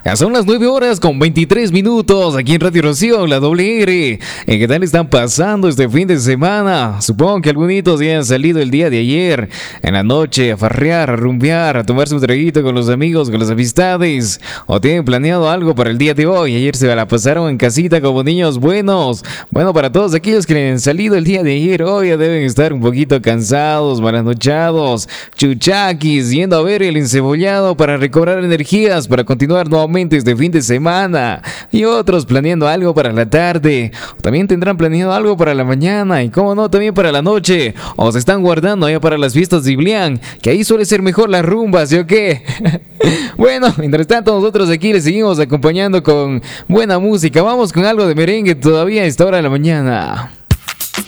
Ya son las 9 horas con 23 minutos aquí en Radio Rocío, la doble R. ¿Qué tal están pasando este fin de semana? Supongo que algunos ya han salido el día de ayer, en la noche, a farrear, a rumbear, a tomarse un traguito con los amigos, con las amistades. O tienen planeado algo para el día de hoy. Ayer se la pasaron en casita como niños buenos. Bueno, para todos aquellos que han salido el día de ayer, hoy ya deben estar un poquito cansados, malanochados, chuchaquis, yendo a ver el encebollado para recobrar energías, para continuar nuevamente este fin de semana, y otros planeando algo para la tarde, también tendrán planeado algo para la mañana y como no también para la noche, o se están guardando ya para las fiestas de Iblián, que ahí suele ser mejor las rumbas, ¿sí o qué? Bueno, mientras tanto nosotros aquí les seguimos acompañando con buena música. Vamos con algo de merengue todavía a esta hora de la mañana.